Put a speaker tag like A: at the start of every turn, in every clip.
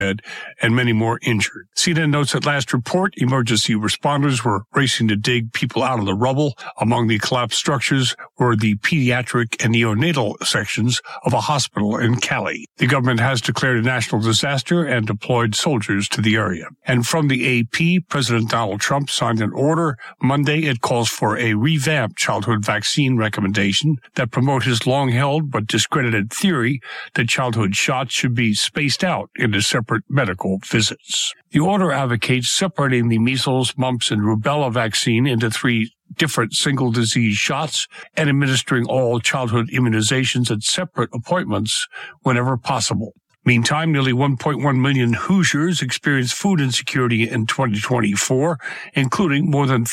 A: and many more injured. CNN notes at last report, emergency responders were racing to dig people out of the rubble. Among the collapsed structures were the pediatric and neonatal sections of a hospital in Cali. The government has declared a national disaster and deployed soldiers to the area. And from the AP, President Donald Trump signed an order Monday. It calls for a revamped childhood vaccine recommendation that promote his long-held but discredited theory that childhood shots should be spaced out into separate medical visits. The order advocates separating the measles, mumps, and rubella vaccine into 3 different single disease shots and administering all childhood immunizations at separate appointments whenever possible. Meantime, nearly 1.1 million Hoosiers experienced food insecurity in 2024, including more than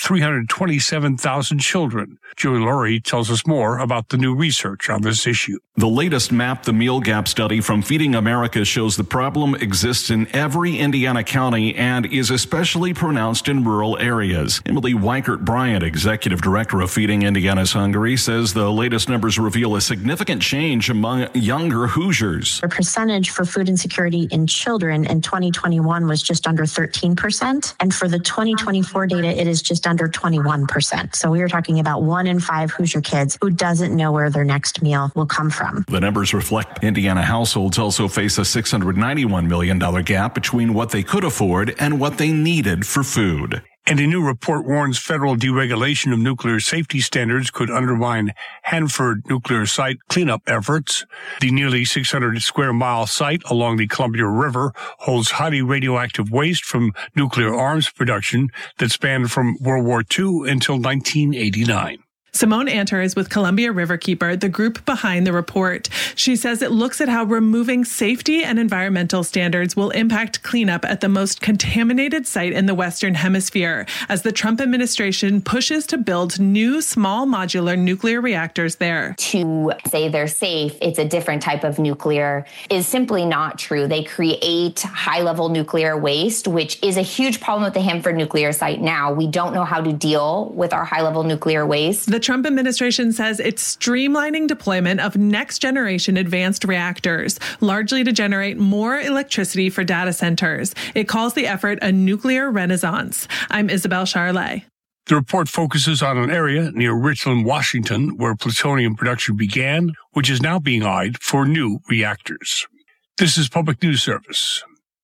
A: 327,000 children. Julie Lurie tells us more about the new research on this issue.
B: The latest Map the Meal Gap study from Feeding America shows the problem exists in every Indiana county and is especially pronounced in rural areas. Emily Weichert-Bryant, executive director of Feeding Indiana's Hungry, says the latest numbers reveal a significant change among younger Hoosiers.
C: The percentage for food insecurity in children in 2021 was just under 13%. And for the 2024 data, it is just under 21%. So we are talking about 1 in 5 Hoosier kids who doesn't know where their next meal will come from.
B: The numbers reflect Indiana households also face a $691 million gap between what they could afford and what they needed for food.
A: And a new report warns federal deregulation of nuclear safety standards could undermine Hanford nuclear site cleanup efforts. The nearly 600 square mile site along the Columbia River holds highly radioactive waste from nuclear arms production that spanned from World War II until 1989.
D: Simone Anter is with Columbia Riverkeeper, the group behind the report. She says it looks at how removing safety and environmental standards will impact cleanup at the most contaminated site in the Western Hemisphere as the Trump administration pushes to build new small modular nuclear reactors there.
E: To say they're safe, it's a different type of nuclear is simply not true. They create high-level nuclear waste, which is a huge problem with the Hanford nuclear site now. We don't know how to deal with our high-level nuclear waste.
D: The Trump administration says it's streamlining deployment of next-generation advanced reactors, largely to generate more electricity for data centers. It calls the effort a nuclear renaissance. I'm Isabel Charlet.
A: The report focuses on an area near Richland, Washington, where plutonium production began, which is now being eyed for new reactors. This is Public News Service.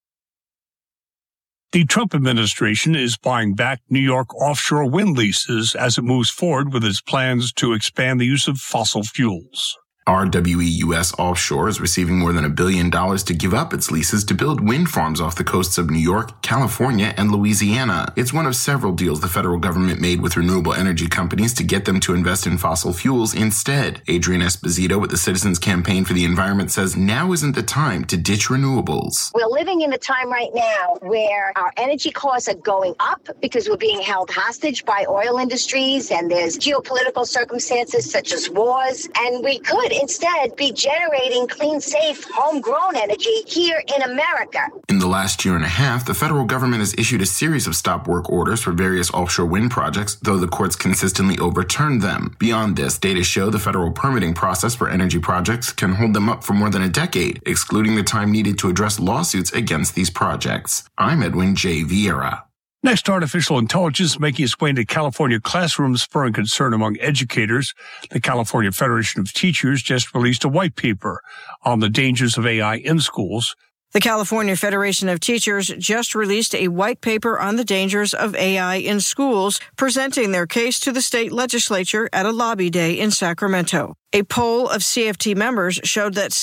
A: The Trump administration is buying back New York offshore wind leases as it moves forward with its plans to expand the use of fossil fuels.
F: RWE US Offshore is receiving more than $1 billion to give up its leases to build wind farms off the coasts of New York, California, and Louisiana. It's one of several deals the federal government made with renewable energy companies to get them to invest in fossil fuels instead. Adrian Esposito with the Citizens Campaign for the Environment says now isn't the time to ditch renewables.
G: We're living in a time right now where our energy costs are going up because we're being held hostage by oil industries and there's geopolitical circumstances such as wars, and we could instead be generating clean, safe, homegrown energy here in America.
F: In the last year and a half, the federal government has issued a series of stop work orders for various offshore wind projects, though the courts consistently overturned them. Beyond this, data show the federal permitting process for energy projects can hold them up for more than a decade, excluding the time needed to address lawsuits against these projects. I'm Edwin J. Vieira.
A: Next, artificial intelligence making its way into California classrooms, spurring concern among educators. The California Federation of Teachers just released a white paper on the dangers of AI in schools.
H: The California Federation of Teachers just released a white paper on the dangers of AI in schools, presenting their case to the state legislature at a lobby day in Sacramento. A poll of CFT members showed that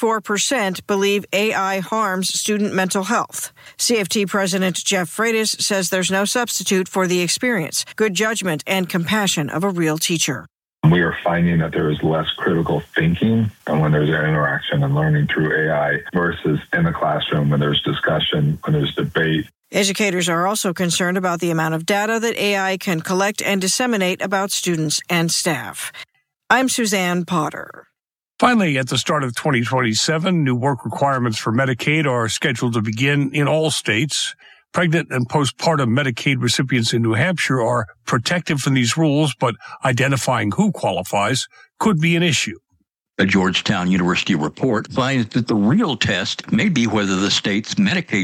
H: 74% believe AI harms student mental health. CFT President Jeff Freitas says there's no substitute for the experience, good judgment, and compassion of a real teacher.
I: We are finding that there is less critical thinking and when there's an interaction and learning through AI versus in the classroom when there's discussion, when there's debate.
H: Educators are also concerned about the amount of data that AI can collect and disseminate about students and staff. I'm Suzanne Potter.
A: Finally, at the start of 2027, new work requirements for Medicaid are scheduled to begin in all states. Pregnant and postpartum Medicaid recipients in New Hampshire are protected from these rules, but identifying who qualifies could be an issue.
J: A Georgetown University report finds that the real test may be whether the state's Medicaid